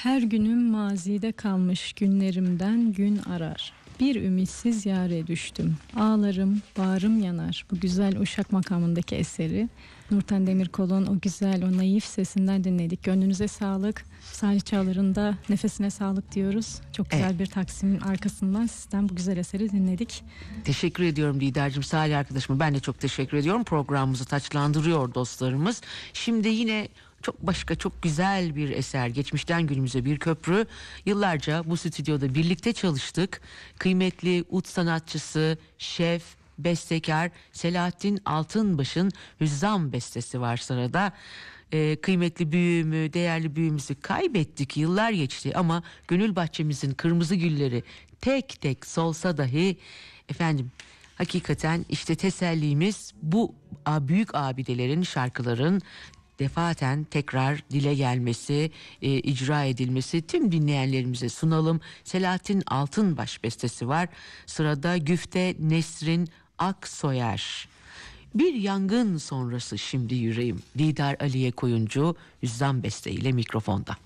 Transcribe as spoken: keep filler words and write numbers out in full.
Her günüm mazide kalmış, günlerimden gün arar. Bir ümitsiz yâre düştüm. Ağlarım, bağrım yanar. Bu güzel Uşak makamındaki eseri Nurten Demirkol'un o güzel, o naif sesinden dinledik. Gönlünüze sağlık. Salih Çağlar'ın da nefesine sağlık diyoruz. Çok güzel Evet. bir Taksim'in arkasından sizden bu güzel eseri dinledik. Teşekkür ediyorum Lider'cim, Salih arkadaşıma ben de çok teşekkür ediyorum. Programımızı taçlandırıyor dostlarımız. Şimdi yine çok başka, çok güzel bir eser. Geçmişten günümüze bir köprü. Yıllarca bu stüdyoda birlikte çalıştık. Kıymetli ut sanatçısı, şef, bestekar Selahattin Altınbaş'ın Hüzzam bestesi var sırada. Ee, kıymetli büyüğümü, değerli büyüğümüzü kaybettik, yıllar geçti ama gönül bahçemizin kırmızı gülleri tek tek solsa dahi efendim, hakikaten işte tesellimiz bu büyük abidelerin, şarkıların defaten tekrar dile gelmesi, e, icra edilmesi, tüm dinleyenlerimize sunalım. Selahattin Altınbaş bestesi var. Sırada güfte Nesrin Aksoyer. Bir yangın sonrası şimdi yüreğim. Didar Aliye Koyuncu Hüzzam besteyle mikrofonda.